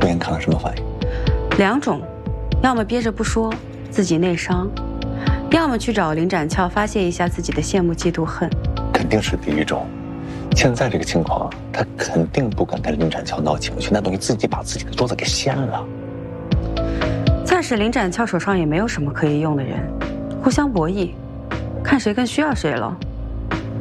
陆岩看了什么反应？ 两种，要么憋着不说，自己内伤，要么去找林展翘发泄一下自己的羡慕、嫉妒、恨。 肯定是第一种。现在这个情况，他肯定不敢跟林展翘闹情绪，那等于自己把自己的桌子给掀了。 暂时林展翘手上也没有什么可以用的人，互相博弈，看谁更需要谁了。